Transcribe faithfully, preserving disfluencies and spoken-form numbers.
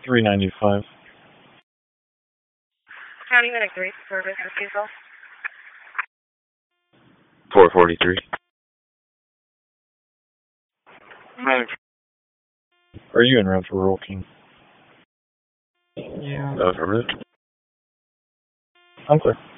three ninety-five. County Medic three, service refusal. four forty-three. Medic. Are you en route for Rural King? Yeah. Affirmative. I'm clear.